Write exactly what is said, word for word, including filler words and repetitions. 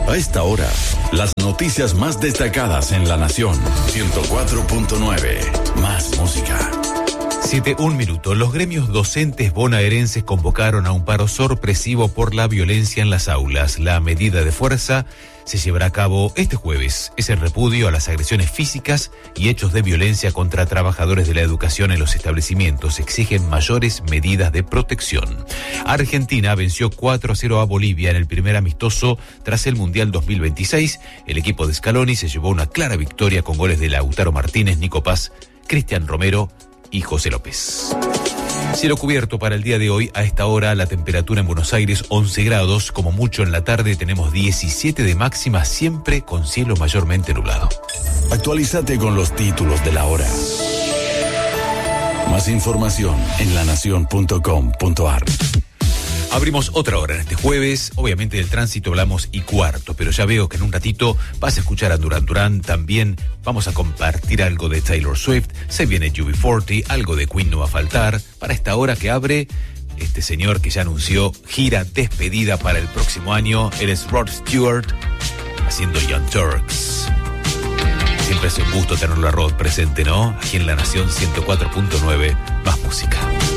A esta hora, las noticias más destacadas en La Nación. ciento cuatro punto nueve. Más música. Siete, un minuto. Los gremios docentes bonaerenses convocaron a un paro sorpresivo por la violencia en las aulas. La medida de fuerza se llevará a cabo este jueves. Es el repudio a las agresiones físicas y hechos de violencia contra trabajadores de la educación en los establecimientos. Exigen mayores medidas de protección. Argentina venció cuatro a cero a Bolivia en el primer amistoso tras el Mundial dos mil veintiséis. El equipo de Scaloni se llevó una clara victoria con goles de Lautaro Martínez, Nico Paz, Cristian Romero y José López. Cielo cubierto para el día de hoy. A esta hora la temperatura en Buenos Aires once grados, como mucho en la tarde tenemos diecisiete de máxima, siempre con cielo mayormente nublado. Actualízate con los títulos de la hora. Más información en lanación punto com punto ar. Abrimos otra hora en este jueves. Obviamente del tránsito hablamos y cuarto, pero ya veo que en un ratito vas a escuchar a Duran Duran. También vamos a compartir algo de Taylor Swift. Se viene U B cuarenta, algo de Queen no va a faltar. Para esta hora que abre este señor que ya anunció gira despedida para el próximo año. Él es Rod Stewart haciendo Young Turks. Siempre es un gusto tenerlo a Rod presente, ¿no? Aquí en La Nación ciento cuatro punto nueve, más música.